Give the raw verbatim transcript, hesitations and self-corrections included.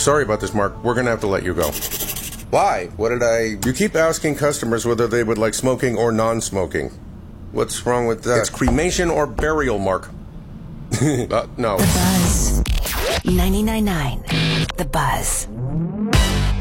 Sorry about this, Mark. We're gonna have to let you go. Why? What did I... You keep asking customers whether they would like smoking or non-smoking. What's wrong with that? It's cremation or burial, Mark. uh, no. The Buzz. ninety-nine point nine. The Buzz.